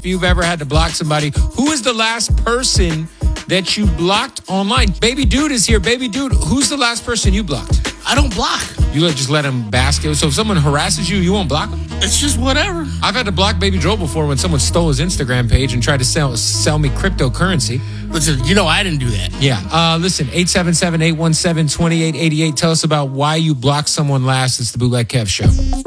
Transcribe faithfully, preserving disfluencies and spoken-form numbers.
you've ever had to block somebody. Who is the last person that you blocked online? Baby Dude is here. Baby Dude, who's the last person you blocked? I don't block. You let, just let them bask it. So if someone harasses you, you won't block them? It's just whatever. I've had to block Baby Joel before when someone stole his Instagram page and tried to sell sell me cryptocurrency. Listen, you know I didn't do that. Yeah. Uh, listen, eight seven seven, eight one seven, two eight eight eight. Tell us about why you blocked someone last. It's the Bootleg Kev Show.